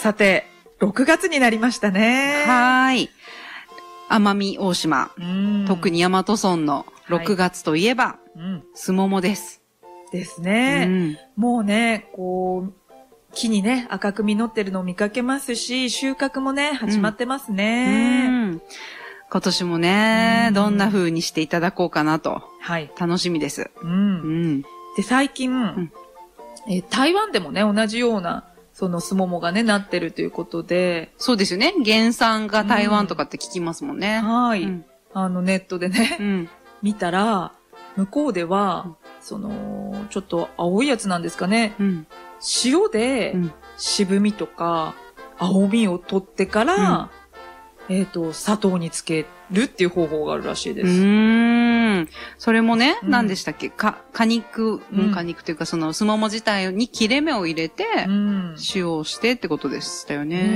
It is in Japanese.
さて、6月になりましたね。 はい。奄美大島、特に大和村の6月といえば、すももです。 ですね。もうね、こう、木にね、赤く実ってるのを見かけますし、収穫もね、始まってますね。 今年もね、どんな風にしていただこうかなと。 はい。 楽しみです。 で、最近、台湾でもね、同じような、そのすももがね、なってるということで。 そうですよね。原産が台湾とかって聞きますもんね。 はい。ネットでね、見たら、向こうでは、その、ちょっと青いやつなんですかね。塩で、渋みとか、青みを取ってから、砂糖につけるっていう方法があるらしいです。 それもね、何でしたっけ果肉というか、そのすもも自体に切れ目を入れて、塩をしてってことでしたよね。